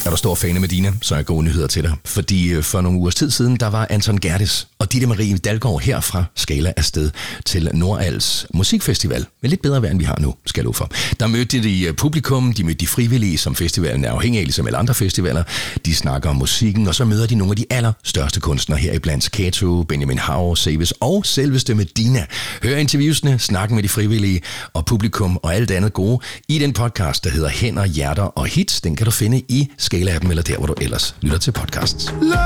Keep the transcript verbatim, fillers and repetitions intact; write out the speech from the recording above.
Er du stor fan af Medina, så er jeg gode nyheder til dig. Fordi for nogle ugers tid siden, der var Anton Gerdes og Ditte Marie Dalgaard her fra Scala afsted til Nordals Musikfestival. Med lidt bedre vejr, end vi har nu, skal jeg love for. Der mødte de publikum, de mødte de frivillige, som festivalen er afhængig af, ligesom alle andre festivaler. De snakker om musikken, og så møder de nogle af de allerstørste kunstnere her iblandt Kato, Benjamin Hav, Seves og selveste Medina. Hør interviewsene, snakke med de frivillige og publikum og alt andet gode i den podcast, der hedder Hænder, Hjerter og Hits. Den kan du finde i Scala-appen eller der, hvor du ellers lytter til podcasts.